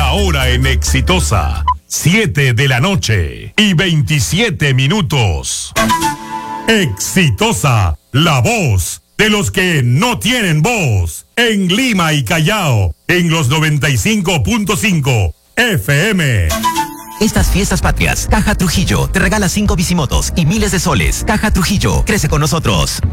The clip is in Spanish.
Ahora en Exitosa, 7:27 Exitosa, la voz de los que no tienen voz. En Lima y Callao, en los 95.5 FM. Estas fiestas patrias, Caja Trujillo te regala 5 bicimotos y miles de soles. Caja Trujillo, crece con nosotros.